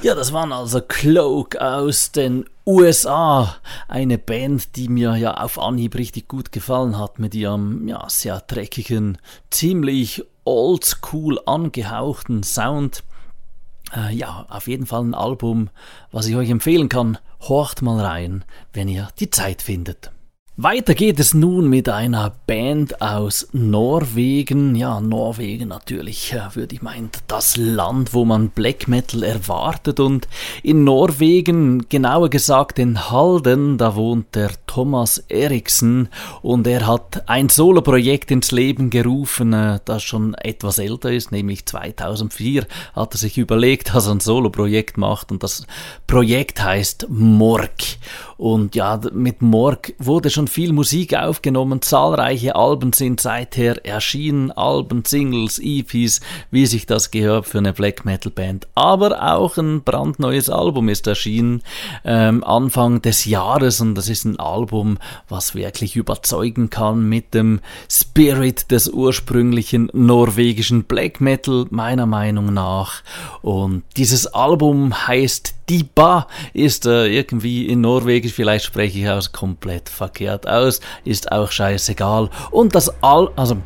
Ja, das waren also Cloak aus den USA. Eine Band, die mir ja auf Anhieb richtig gut gefallen hat mit ihrem sehr dreckigen, ziemlich oldschool angehauchten Sound. Auf jeden Fall ein Album, was ich euch empfehlen kann. Horcht mal rein, wenn ihr die Zeit findet. Weiter geht es nun mit einer Band aus Norwegen. Ja, Norwegen natürlich, würde ich meinen, das Land, wo man Black Metal erwartet. Und in Norwegen, genauer gesagt in Halden, da wohnt der Thomas Eriksen. Und er hat ein Soloprojekt ins Leben gerufen, das schon etwas älter ist, nämlich 2004 hat er sich überlegt, dass er ein Soloprojekt macht. Und das Projekt heißt Mork. Und ja, mit Mork wurde schon viel Musik aufgenommen, zahlreiche Alben sind seither erschienen, Alben, Singles, EPs, wie sich das gehört für eine Black Metal Band. Aber auch ein brandneues Album ist erschienen Anfang des Jahres und das ist ein Album, was wirklich überzeugen kann mit dem Spirit des ursprünglichen norwegischen Black Metal, meiner Meinung nach. Und dieses Album heißt Diba, ist irgendwie in Norwegisch, vielleicht spreche ich es komplett verkehrt aus, ist auch scheißegal. Und das Album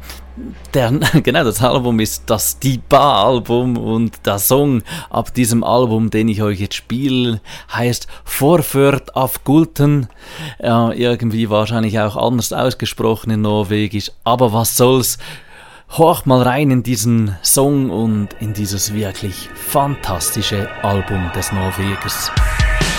ist das Diba-Album und der Song ab diesem Album, den ich euch jetzt spiele, heißt Forført av Gulten. Irgendwie wahrscheinlich auch anders ausgesprochen in Norwegisch, aber was soll's. Horch mal rein in diesen Song und in dieses wirklich fantastische Album des Norwegers.